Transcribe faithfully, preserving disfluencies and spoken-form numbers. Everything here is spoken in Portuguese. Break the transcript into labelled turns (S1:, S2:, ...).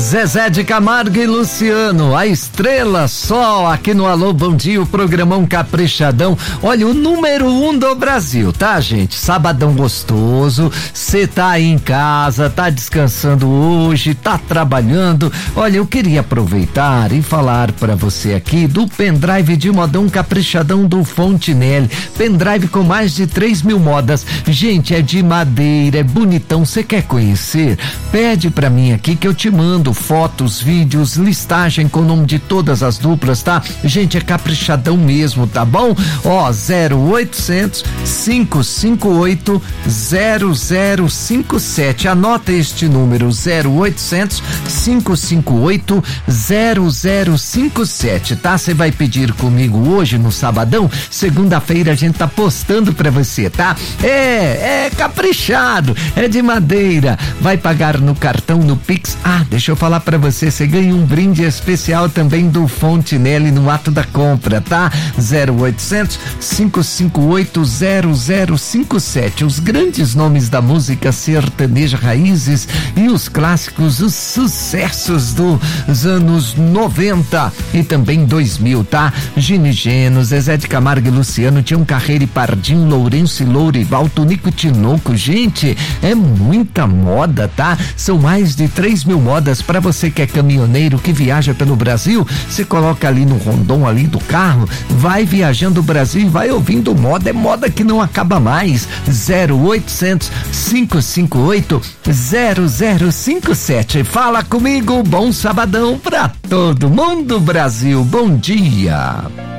S1: Zezé de Camargo e Luciano, a estrela sol aqui no Alô Bom Dia, o programão caprichadão. Olha, o número um do Brasil, tá, gente? Sabadão gostoso, cê tá aí em casa, tá descansando hoje, tá trabalhando. Olha, eu queria aproveitar e falar pra você aqui do pendrive de modão caprichadão do Fontinelli. Pendrive com mais de três mil modas. Gente, é de madeira, é bonitão. Você quer conhecer? Pede pra mim aqui que eu te mando fotos, vídeos, listagem com o nome de todas as duplas, tá? Gente, é caprichadão mesmo, tá bom? Ó, zero oitocentos, cinco cinco oito, zero zero cinco sete. Anota este número, zero oitocentos, cinco cinco oito, zero zero cinco sete, tá? Você vai pedir comigo hoje no sabadão. Segunda-feira a gente tá postando pra você, tá? É, é caprichado, é de madeira. Vai pagar no cartão, no Pix. Ah, deixa eu falar pra você, você ganha um brinde especial também do Fontinelli no ato da compra, tá? zero oitocentos, cinco cinco oito, zero zero cinco sete. Os grandes nomes da música sertaneja raízes e os clássicos, os sucessos dos anos noventa e também dois mil, tá? Gini Geno, Zezé de Camargo e Luciano, Tião Carreiro e Pardinho, Lourenço e Lourival, Tonico Tinoco. Gente, é muita moda, tá? São mais de três mil modas para você que é caminhoneiro, que viaja pelo Brasil. Você coloca ali no rondon ali do carro, vai viajando o Brasil e vai ouvindo moda. É moda que não acaba mais. zero oitocentos, cinco cinco oito, zero zero cinco sete. Fala comigo, bom sabadão pra todo mundo, Brasil. Bom dia.